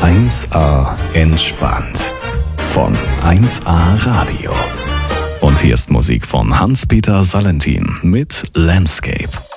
1A entspannt von 1A Radio. Und hier ist Musik von Hans-Peter Salentin mit Landscape.